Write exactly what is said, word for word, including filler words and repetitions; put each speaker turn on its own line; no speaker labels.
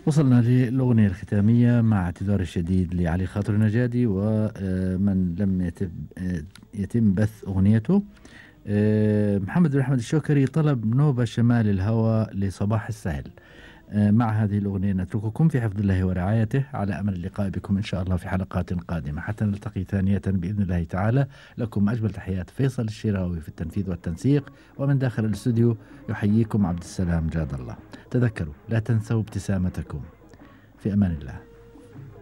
وصلنا للأغنية الختامية مع اعتذاري الشديد لعلي خاطر النجادي ومن لم يتم, يتم بث أغنيته. محمد بن أحمد الشوكري طلب نوبة شمال الهوى لصباح السهل. مع هذه الأغنية نترككم في حفظ الله ورعايته، على أمل اللقاء بكم إن شاء الله في حلقات قادمة حتى نلتقي ثانية بإذن الله تعالى. لكم أجمل تحيات فيصل الشراوي في التنفيذ والتنسيق، ومن داخل الاستوديو يحييكم عبد السلام جاد الله. تذكروا لا تنسوا ابتسامتكم. في أمان الله.